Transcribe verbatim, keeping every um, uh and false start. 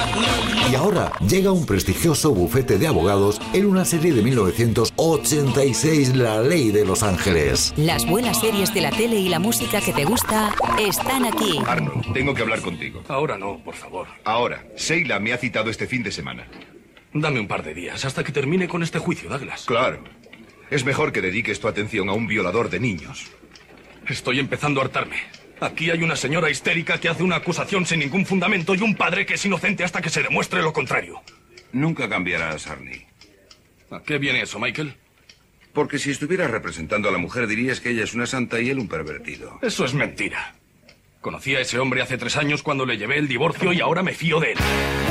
Y ahora llega un prestigioso bufete de abogados en una serie de mil novecientos ochenta y seis, La Ley de Los Ángeles. Las buenas series de la tele y la música que te gusta están aquí. Arnold, tengo que hablar contigo. Ahora no, por favor. Ahora, Sheila me ha citado este fin de semana. Dame un par de días hasta que termine con este juicio, Douglas. Claro. Es mejor que dediques tu atención a un violador de niños. Estoy empezando a hartarme. Aquí hay una señora histérica que hace una acusación sin ningún fundamento y un padre que es inocente hasta que se demuestre lo contrario. Nunca cambiarás, Arnie. ¿A qué viene eso, Michael? Porque si estuvieras representando a la mujer dirías que ella es una santa y él un pervertido. Eso es mentira. Conocí a ese hombre hace tres años cuando le llevé el divorcio y ahora me fío de él.